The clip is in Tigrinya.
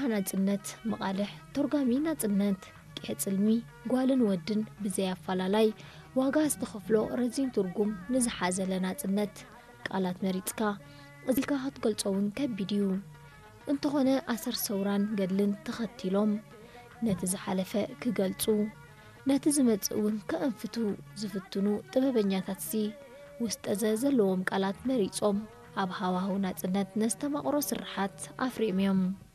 ናጽነት መቃልሕ ተርጓሚ ናጽነት ቅጽልሚ ጓልን ወድን ብዘይ አፈላላይ ዋጋ ዝተኸፍሎ ረዚን ትርጉም ንዝሓዘለ ናጽነት ቃላት መሪጽካ እዚልካ ክትገልጾውን ከቢድዩ እንተኾነ ኣሰር ሰውራን ገድልን ተኸቲሎም ነቲ ዝሓለፈ ክገልጹ ነቲ ዝመጽእውን ከእንፍቱ ዝፍትኑ ጥበበኛታትሲ ውስጠዘ ዘለዎም ቃላት መሪጾም ኣብ ሃዋህው ናጽነት ነስተማቕሮ ስራሓት ኣፍሪምዮም